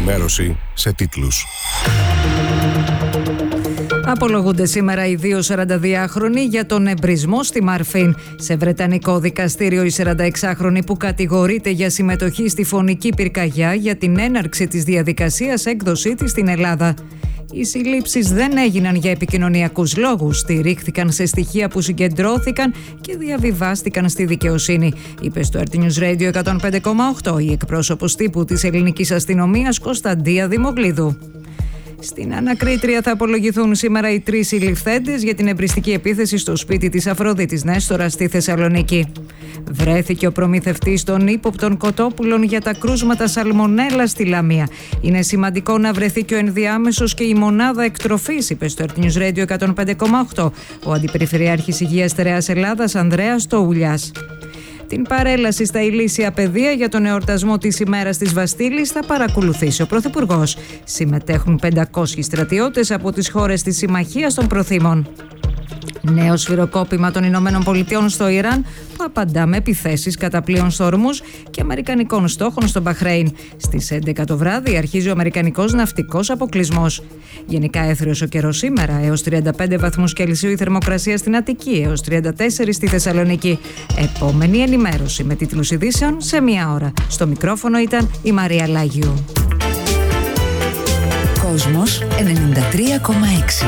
ενημέρωση σε τίτλους. Απολογούνται σήμερα οι δύο 42χρονοι για τον εμπρισμό στη Μαρφίν. Σε βρετανικό δικαστήριο η 46χρονη που κατηγορείται για συμμετοχή στη φωνική πυρκαγιά για την έναρξη της διαδικασίας έκδοσή της στην Ελλάδα. Οι συλλήψεις δεν έγιναν για επικοινωνιακούς λόγους, στηρίχθηκαν σε στοιχεία που συγκεντρώθηκαν και διαβιβάστηκαν στη δικαιοσύνη, είπε στο RT News Radio 105,8 η εκπρόσωπος τύπου της ελληνικής αστυνομίας Κωνσταντία Δημογλίδου. Στην ανακρίτρια θα απολογηθούν σήμερα οι 3 συλληφθέντες για την εμπριστική επίθεση στο σπίτι της Αφροδίτης Νέστορα στη Θεσσαλονίκη. Βρέθηκε ο προμηθευτής των ύποπτων κοτόπουλων για τα κρούσματα σαλμονέλα στη Λαμία. Είναι σημαντικό να βρεθεί και ο ενδιάμεσος και η μονάδα εκτροφής, είπε στο RT News Radio 105,8 ο Αντιπεριφερειάρχης Υγείας Στερεάς Ελλάδας Ανδρέας Τοουλιάς. Την παρέλαση στα ηλίσια παιδεία για τον εορτασμό της ημέρας της Βαστίλης θα παρακολουθήσει ο Πρωθυπουργός. Συμμετέχουν 500 στρατιώτες από τις χώρες της Συμμαχίας των Προθήμων. Νέο σφυροκόπημα των Ηνωμένων Πολιτειών στο Ιράν που απαντά με επιθέσεις κατά πλοίων στο Ορμούζ και αμερικανικών στόχων στο Μπαχρέιν. Στις 11 το βράδυ αρχίζει ο αμερικανικός ναυτικός αποκλεισμός. Γενικά έθριος ο καιρός σήμερα, έως 35 βαθμούς Κελσίου η θερμοκρασία στην Αττική, έως 34 στη Θεσσαλονίκη. Επόμενη ενημέρωση με τίτλους ειδήσεων σε 1 ώρα. Στο μικρόφωνο ήταν η Μαρία Λάγιου. Κόσμος 93,6.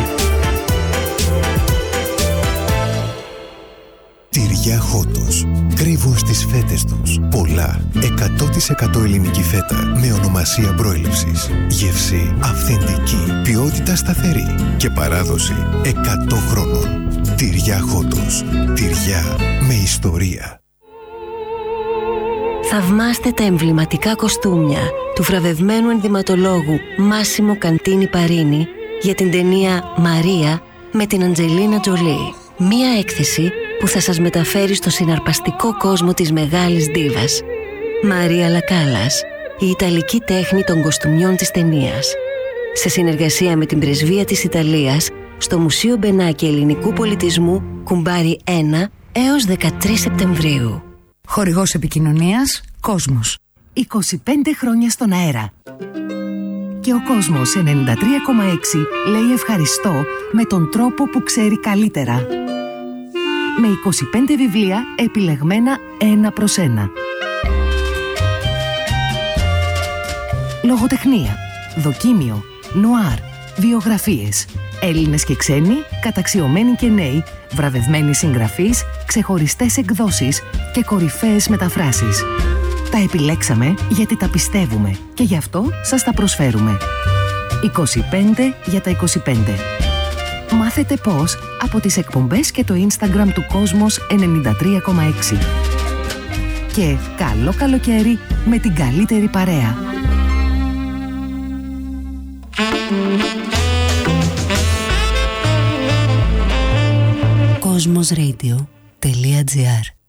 Τυριά Χότος. Κρύβουν στις φέτες τους πολλά 100% ελληνική φέτα με ονομασία προέλευσης. Γεύση αυθεντική, ποιότητα σταθερή και παράδοση 100 χρόνων. Τυριά Χότος. Τυριά με ιστορία. Θαυμάστε τα εμβληματικά κοστούμια του βραβευμένου ενδυματολόγου Μάσιμο Καντίνι Παρίνι για την ταινία «Μαρία» με την Αντζελίνα Τζολί. Μία έκθεση που θα σας μεταφέρει στο συναρπαστικό κόσμο της μεγάλης ντίβας. Μαρία Λακάλας, η ιταλική τέχνη των κοστούμιών της ταινίας. Σε συνεργασία με την Πρεσβεία της Ιταλίας στο Μουσείο Μπενάκη Ελληνικού Πολιτισμού Κουμπάρι 1 έως 13 Σεπτεμβρίου. Χορηγός επικοινωνίας Κόσμος. 25 χρόνια στον αέρα. Και ο Κόσμος 93,6 λέει ευχαριστώ με τον τρόπο που ξέρει καλύτερα. Με 25 βιβλία επιλεγμένα 1 προς 1. Λογοτεχνία, δοκίμιο, νουάρ, βιογραφίες. Έλληνες και ξένοι, καταξιωμένοι και νέοι, βραβευμένοι συγγραφείς, ξεχωριστές εκδόσεις και κορυφαίες μεταφράσεις. Τα επιλέξαμε γιατί τα πιστεύουμε και γι' αυτό σας τα προσφέρουμε. 25 για τα 25. Μάθετε πώς από τις εκπομπές και το Instagram του Κόσμος 93,6. Και καλό καλοκαίρι με την καλύτερη παρέα. Cosmosradio.gr